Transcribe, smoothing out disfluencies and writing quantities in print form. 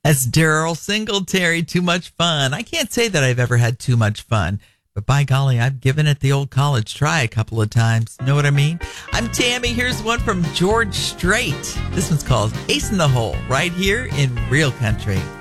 That's Daryl Singletary. Too much fun. I can't say that I've ever had too much fun, but by golly, I've given it the old college try a couple of times. Know what I mean? I'm Tammy. Here's one from George Strait. This one's called Ace in the Hole, right here in Real Country.